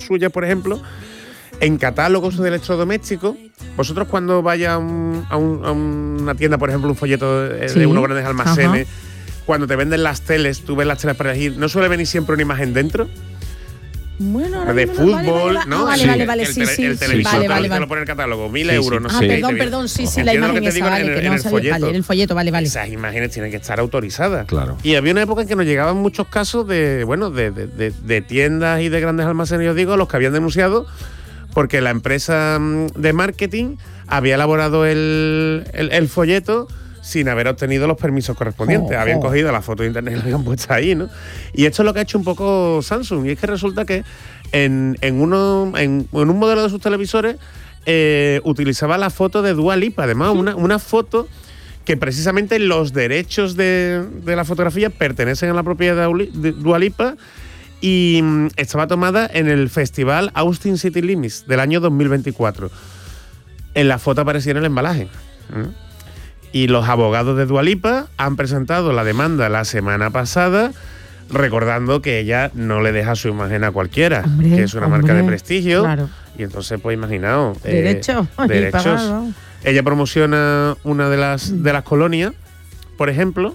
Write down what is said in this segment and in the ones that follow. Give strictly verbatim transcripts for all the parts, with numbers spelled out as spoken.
suyas, por ejemplo, en catálogos de electrodomésticos. Vosotros cuando vayáis a, un, a, un, a una tienda, por ejemplo, un folleto de, Sí. de unos grandes almacenes, Ajá. cuando te venden las teles, tú ves las teles para elegir, ¿no suele venir siempre una imagen dentro? Bueno, ahora De mismo no- fútbol, vale, vale, ¿no? ah, vale, Sí. vale, vale, El sí, tele- sí. el sí, televisor vale, te lo- vale, te vale. lo pone el catálogo, mil Sí, sí. euros, no Ah, sé qué, perdón, te- perdón, sí, sí, la ¿Entiendes lo imagen que te esa, digo? vale, En el- que en no el sabía, vale, folleto. en el folleto, vale, vale. Esas imágenes tienen que estar autorizadas. Claro. Y había una época en que nos llegaban muchos casos de, bueno, de, de- de- de tiendas y de grandes almacenes, yo digo, los que habían denunciado porque la empresa mm, de marketing había elaborado el, el- el folleto sin haber obtenido los permisos correspondientes. Oh, habían oh. cogido la foto de internet y la habían puesto ahí, ¿no? Y esto es lo que ha hecho un poco Samsung. Y es que resulta que en, en, uno, en, en un modelo de sus televisores eh, utilizaba la foto de Dua Lipa. Además, una, una foto que precisamente los derechos de, de la fotografía pertenecen a la propiedad de Uli- de Dua Lipa y mm, estaba tomada en el festival Austin City Limits del año dos mil veinticuatro. En la foto aparecía en el embalaje. ¿Mm? Y los abogados de Dua Lipa han presentado la demanda la semana pasada, recordando que ella no le deja su imagen a cualquiera, Hombre, que es una marca de hombre, prestigio. claro. Y entonces, pues imaginaos. eh, Derecho. Ay, derechos. pagado. Ella promociona una de las, de las colonias, por ejemplo,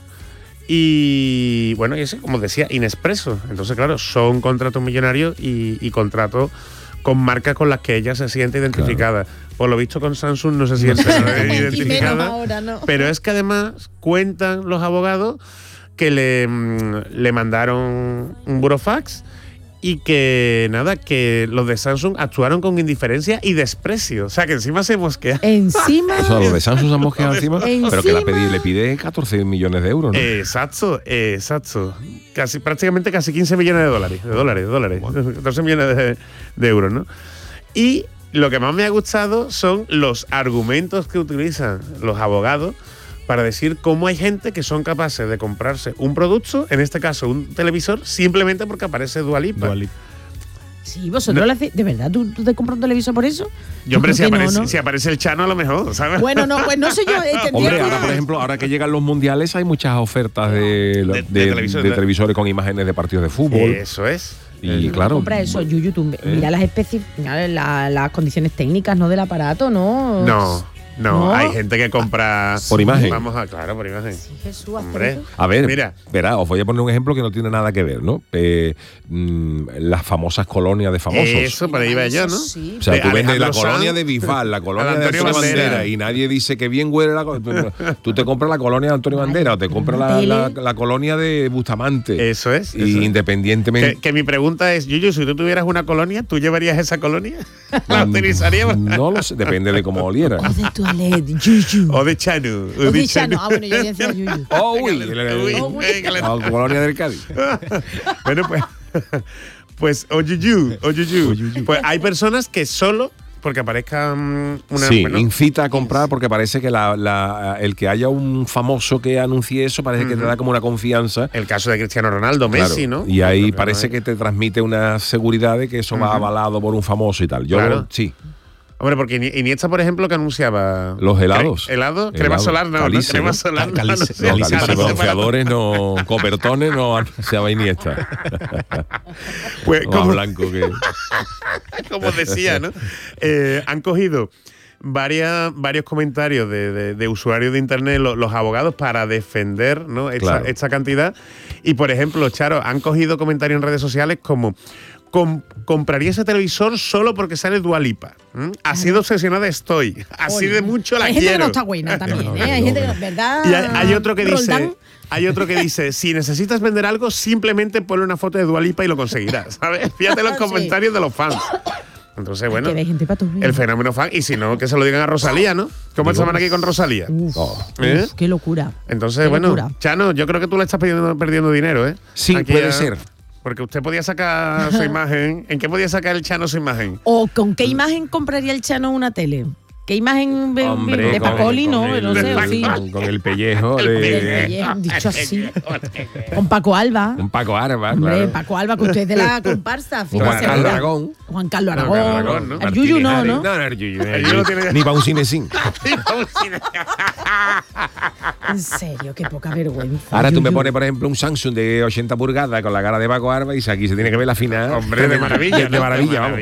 y bueno, y ese, como decía, Inexpreso. Entonces, claro, son contratos millonarios y, y contratos con marcas con las que ella se siente identificada. Por lo visto con Samsung no se siente Y menos identificada. ahora, ¿no? Pero es que además cuentan los abogados que le, mm, le mandaron un burofax y que nada, que los de Samsung actuaron con indiferencia y desprecio. O sea, que encima se mosquea. Encima. O sea, los de Samsung se han mosqueado encima, Encima. pero que la pedi- le pide catorce millones de euros, ¿no? Exacto, exacto. Casi, prácticamente casi quince millones de dólares. De dólares, de dólares. catorce millones de, de euros, ¿no? Y lo que más me ha gustado son los argumentos que utilizan los abogados para decir cómo hay gente que son capaces de comprarse un producto, en este caso un televisor, simplemente porque aparece Dua Lipa. Dua Lipa. Sí, vosotros No. lo hacéis. ¿De verdad tú, tú te compras un televisor por eso? Yo, hombre, creo si que no, aparece, ¿no? si aparece el Chano, a lo mejor, ¿sabes? Bueno, no, pues no sé yo. eh, tendría Hombre, que- ahora por ejemplo, ahora que llegan los mundiales hay muchas ofertas de, De- de de- televisores. de televisores con imágenes de partidos de fútbol. Eso es. Y Eh, claro, Compra eso, Yuyu, tú ¿Eh? mira las especi- mira la- las condiciones técnicas, ¿no? Del aparato, ¿no? No, no, ¿No? hay gente que compra Por imagen. Vamos a, claro, por imagen. Sí, Jesús, hasta Hombre. eso. a ver, Mira. verá, os voy a poner un ejemplo que no tiene nada que ver, ¿no? Eh, mm, las famosas colonias de famosos. Eso, por ahí iba yo, ¿no? Sí. O sea, de tú vendes la Alejandro colonia Sanz de Bisbal, la colonia al de Antonio Antonio Bandera. Bandera. y nadie dice que bien huele la colonia. Tú te compras la colonia de Antonio Vale, Bandera o te compras la, tele. la- la colonia de Bustamante. Eso es. Y eso es. independientemente. Que, que mi pregunta es, Yuyu, si tú tuvieras una colonia, ¿tú llevarías esa colonia? ¿La utilizarías? No lo sé, depende de cómo oliera. O de toilette, Yuyu. O de Chanu. O de Chano. Ah, bueno, yo decía Yuyu. Oh, uy, Uy, el- uy, que le- la colonia del Cádiz. Bueno, pues, pues, o Yuyu, o Yuyu. Pues hay personas que solo, porque aparezca mm, una... Sí, bueno, incita a comprar porque parece que la, la- el que haya un famoso que anuncie eso parece que te da como una confianza. el caso de Cristiano Ronaldo, Claro, Messi, ¿no? y ahí Porque parece no que te transmite una seguridad de que eso va avalado por un famoso y tal. Yo Claro. sí. Hombre, porque Ini- Iniesta, por ejemplo, que anunciaba... Los helados. Cre- ¿Helado? Crema Helado. solar, no, Calice, ¿no? Crema ¿no? solar. no, Calice, no sé. No, Calice calice, para- bronceadores, no copertones, no se llama Iniesta. Pues, O más como, blanco que. como decía, ¿no? Eh, han cogido varias, varios comentarios de, de- de usuarios de internet, lo- los abogados, para defender, ¿no? esta, Claro. esta cantidad. Y, por ejemplo, Charo, han cogido comentarios en redes sociales como: "Com- compraría ese televisor solo porque sale Dua Lipa. ¿Mm? Así de obsesionada estoy. Así Oye, de mucho la hay gente que quiero". no está buena también, ¿eh? Hay gente que, ¿verdad? Y hay, hay otro que dice, Roldán. hay otro que dice, si necesitas vender algo, simplemente ponle una foto de Dua Lipa y lo conseguirás, ¿sabes? Fíjate los Sí. comentarios de los fans. Entonces, bueno, Que hay gente pa' tus vidas. el fenómeno fan, y si no, que se lo digan a Rosalía, ¿no? ¿Cómo estaban aquí con Rosalía? Uf, ¿Eh? uf, qué locura. Entonces, Qué bueno, locura. Chano, yo creo que tú le estás perdiendo, perdiendo dinero, ¿eh? Sí, Aquí puede a- ser. Porque usted podía sacar su imagen. ¿En qué podía sacar el Chano su imagen? ¿O con qué imagen compraría el Chano una tele? ¿Qué imagen de, Hombre, de con- Pacoli, no? con No sé, el- o sí. Con, con el pellejo El de. pellejo. Dicho así. Con Paco Alba. Un Paco Arba, Hombre, claro. Paco Alba, que usted es de la comparsa. Juan fíjese, Carlos mira. Aragón. Juan Carlos No, Aragón. Aragón, ¿no? El Yuyu no, Martínez ¿no? Ares. No, no, el Yuyu. El Yuyu lo tiene- Ni para un cinecín. En serio, qué poca vergüenza. Ahora tú me Yuyu. pones, por ejemplo, un Samsung de ochenta pulgadas con la cara de Paco Arba y aquí se tiene que ver la final. Hombre, de maravilla, De ¿no? maravilla, De vamos.